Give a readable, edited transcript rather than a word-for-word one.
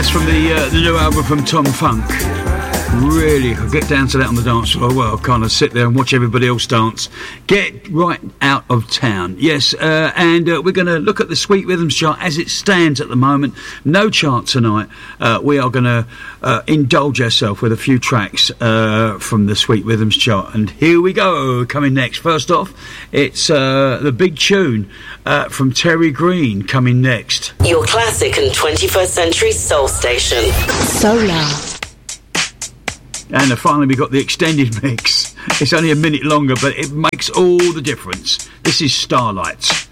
That's from the new album from Tom Funk. Really, I get down to that on the dance floor. Well, kind of sit there and watch everybody else dance. Get right out of town. Yes, and we're going to look at the Sweet Rhythms chart as it stands at the moment. No chart tonight. We are going to indulge ourselves with a few tracks from the Sweet Rhythms chart. And here we go. Coming next. First off, it's the big tune from Terry Green coming next. Your classic and 21st century soul station. Solar. And finally we got the extended mix. It's only a minute longer, but it makes all the difference. This is Starlight.